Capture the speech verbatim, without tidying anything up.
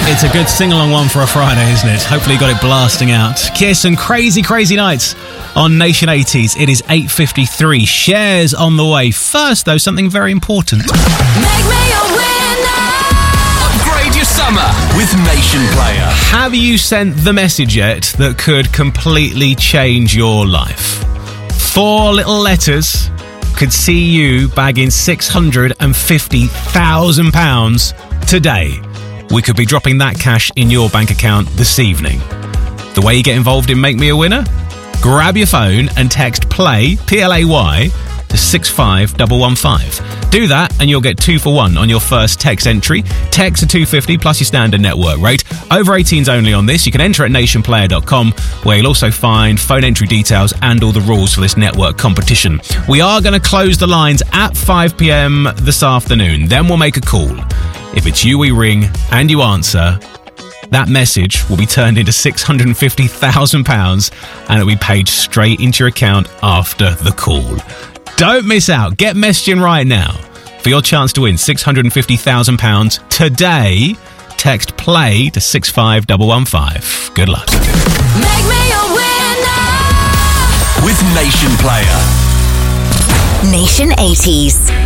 It's a good sing-along one for a Friday, isn't it? Hopefully you got it blasting out. Kiss and Crazy Crazy Nights on Nation eighties. It is eight fifty-three. Shares on the way. First, though, something very important. Make me a winner. Upgrade your summer with Nation Player. Have you sent the message yet that could completely change your life? Four little letters could see you bagging six hundred fifty thousand pounds today. We could be dropping that cash in your bank account this evening. The way you get involved in Make Me a Winner? Grab your phone and text PLAY, P L A Y, to six five one one five. Do that and you'll get two for one on your first text entry. Text to two fifty plus your standard network rate. Over eighteens only on this. You can enter at nation player dot com, where you'll also find phone entry details and all the rules for this network competition. We are going to close the lines at five p.m. this afternoon. Then we'll make a call. If it's you we ring and you answer, that message will be turned into six hundred fifty thousand pounds and it'll be paid straight into your account after the call. Don't miss out. Get messaging right now for your chance to win six hundred fifty thousand pounds today. Text PLAY to six five one one five. Good luck. Make me a winner. With Nation Player. Nation eighties.